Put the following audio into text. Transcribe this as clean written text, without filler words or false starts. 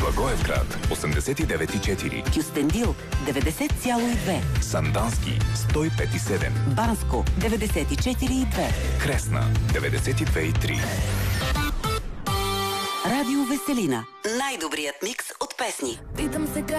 Благоевград 89,4, Кюстендил 90,2, Сандански 105,7, Банско 94,2, Кресна 92,3. Радио Веселина. Най-добрият микс от песни. Питам се